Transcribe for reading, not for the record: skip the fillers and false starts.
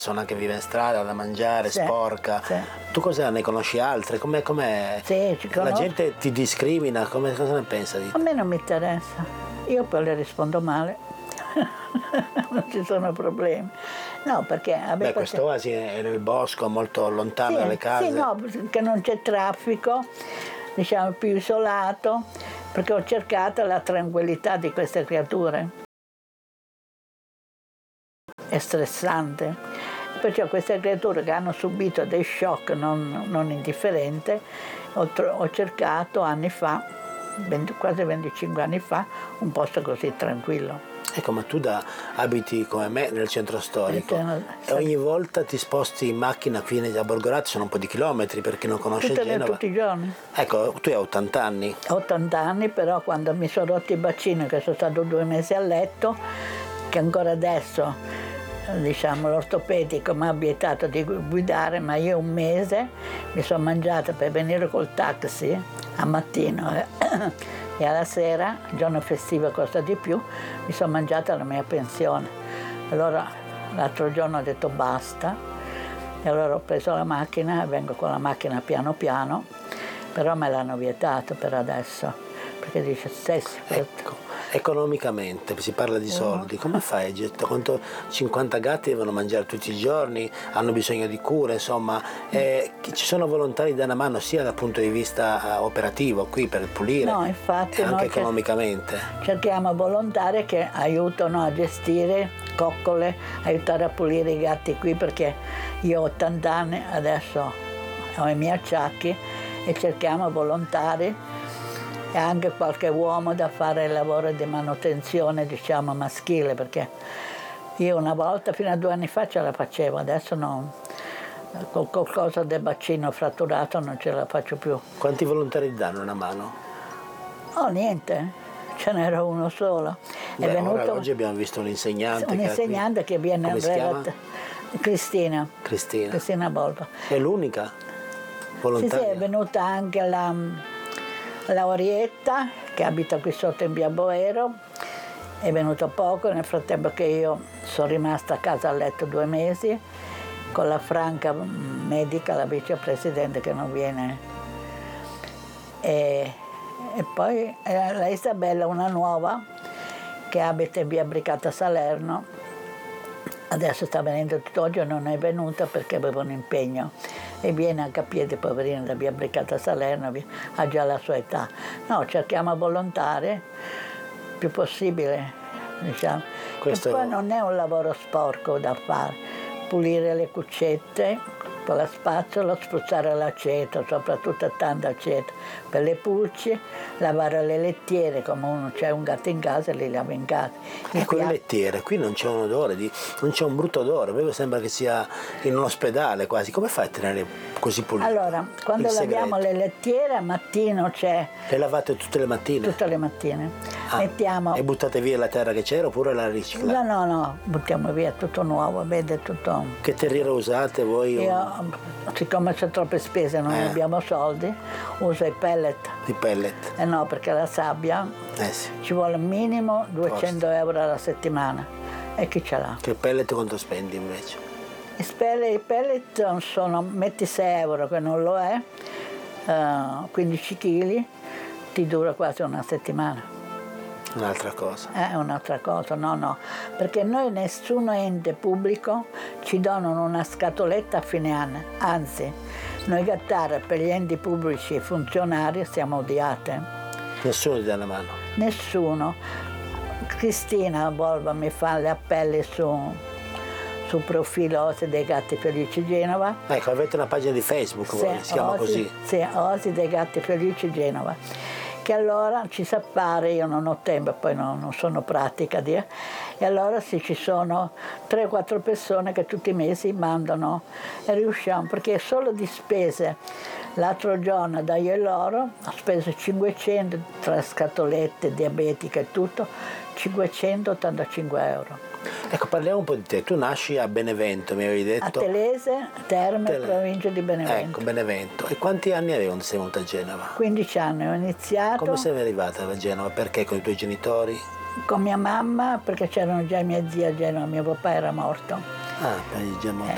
persona che vive in strada da mangiare, Sì, sporca. sì. Tu cosa ne conosci altre? Com'è? Sì, ci La conosco. gente ti discrimina, cosa ne pensa di A me non mi interessa, io poi le rispondo male, non ci sono problemi. No, perché Beh, questo oasi è nel bosco, molto lontano dalle case. Sì, no, che non c'è traffico, diciamo più isolato, perché ho cercato la tranquillità di queste creature. È stressante. Perciò queste creature che hanno subito dei shock non indifferenti, ho cercato anni fa, quasi 25 anni fa, un posto così tranquillo. Ecco, ma tu abiti come me nel centro storico e ogni volta ti sposti in macchina qui a Borgorate, sono un po' di chilometri per chi non conosce Genova. Tutti i giorni. Ecco, tu hai 80 anni. 80 anni, però quando mi sono rotto i bacini, che sono stato 2 mesi a letto, che ancora adesso, diciamo, l'ortopedico mi ha vietato di guidare, ma io un mese mi sono mangiata per venire col taxi a mattino e alla sera, giorno festivo costa di più, mi sono mangiata la mia pensione. Allora l'altro giorno ho detto basta, e allora ho preso la macchina e vengo con la macchina piano piano, però me l'hanno vietato per adesso, perché dice stesso. Ecco, economicamente si parla di soldi, come fai? 50 gatti devono mangiare tutti i giorni, hanno bisogno di cure, insomma, ci sono volontari da una mano sia dal punto di vista operativo qui per pulire, no, infatti, e anche economicamente. Cerchiamo volontari che aiutano a gestire coccole, aiutare a pulire i gatti qui, perché io ho 80 anni, adesso ho i miei acciacchi e cerchiamo volontari e anche qualche uomo da fare il lavoro di manutenzione, diciamo, maschile, perché io una volta, fino a 2 anni fa, ce la facevo, adesso no, con qualcosa del bacino fratturato non ce la faccio più. Quanti volontari danno una mano? Oh, niente, ce n'era uno solo. Beh, è venuto oggi abbiamo visto un insegnante che viene come si chiama? Cristina Bolba. È l'unica volontaria? Sì, è venuta anche la Orietta, che abita qui sotto in via Boero, è venuta poco, nel frattempo che io sono rimasta a casa a letto 2 mesi, con la Franca medica, la vicepresidente, che non viene. E poi la Isabella, una nuova, che abita in via Bricata Salerno, adesso sta venendo tutto oggi, non è venuta perché aveva un impegno. E viene anche a piedi, poverina, da via Bricata Salerno, ha già la sua età. No, cerchiamo volontari, più possibile, diciamo. Questo... E poi non è un lavoro sporco da fare, pulire le cuccette con la spazzola, spruzzare l'aceto, soprattutto tanta aceto per le pulci, lavare le lettiere, come uno c'è un gatto in casa e li lava in casa. Ecco, le lettiere, qui non c'è un odore, non c'è un brutto odore, proprio sembra che sia in un ospedale quasi. Come fai a tenere così pulite? Allora, quando laviamo le lettiere, al mattino c'è... Le lavate tutte le mattine? Tutte le mattine. Mettiamo... E buttate via la terra che c'era oppure la riciclate? No, buttiamo via tutto nuovo, vede tutto... Che terriero usate voi? Io, siccome c'è troppe spese, non abbiamo soldi, uso i pellet. I pellet? No, perché la sabbia sì. Ci vuole minimo 200 euro alla settimana. E chi ce l'ha? Che pellet quanto spendi invece? I pellet sono, metti 6 euro, che non lo è, 15 kg, ti dura quasi una settimana. Un'altra cosa. È un'altra cosa, no, perché noi nessun ente pubblico ci donano una scatoletta a fine anno, anzi, noi gattare per gli enti pubblici e funzionari siamo odiate. Nessuno ti dà una mano? Nessuno. Cristina Bolba mi fa gli appelli sul profilo Osi dei Gatti Felici Genova. Ecco, avete una pagina di Facebook, si chiama così? Sì, Osi dei Gatti Felici Genova. Che allora ci sa fare, io non ho tempo, poi non sono pratica, e allora sì, ci sono 3-4 persone che tutti i mesi mandano e riusciamo, perché solo di spese, l'altro giorno da io e loro ho speso 500, tra scatolette, diabetica e tutto, 585 euro. Ecco, parliamo un po' di te. Tu nasci a Benevento, mi avevi detto. A Telese, Terme, provincia di Benevento. Ecco, Benevento. E quanti anni avevi quando sei venuta a Genova? 15 anni, ho iniziato. Come sei arrivata a Genova? Perché? Con i tuoi genitori? Con mia mamma, perché c'erano già i miei zii a Genova, mio papà era morto. Già morto.